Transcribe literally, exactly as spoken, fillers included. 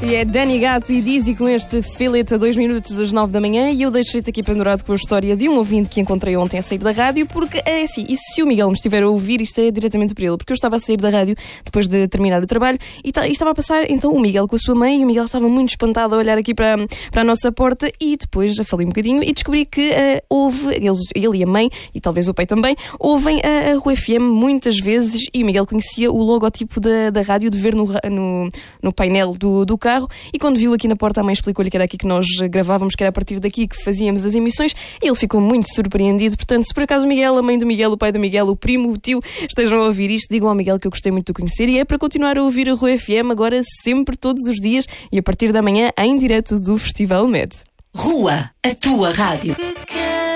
E é Dani Gato e Dizzy com este Feel It a dois minutos das nove da manhã e eu deixei-te aqui pendurado com a história de um ouvinte que encontrei ontem a sair da rádio, porque é assim, e se o Miguel me estiver a ouvir, isto é diretamente para ele, porque eu estava a sair da rádio depois de terminar o trabalho e, ta, e estava a passar então o Miguel com a sua mãe e o Miguel estava muito espantado a olhar aqui para, para a nossa porta e depois já falei um bocadinho e descobri que uh, houve, eles, ele e a mãe e talvez o pai também, ouvem a, a Rua F M muitas vezes e o Miguel conhecia o logotipo da, da rádio de ver no, no, no painel do, do carro e quando viu aqui na porta a mãe explicou-lhe que era aqui que nós gravávamos, que era a partir daqui que fazíamos as emissões e ele ficou muito surpreendido. Portanto, se por acaso o Miguel, a mãe do Miguel, o pai do Miguel, o primo, o tio estejam a ouvir isto, digam ao Miguel que eu gostei muito de conhecer e é para continuar a ouvir a Rua F M agora sempre, todos os dias e a partir da manhã em direto do Festival Med. Rua, a tua rádio.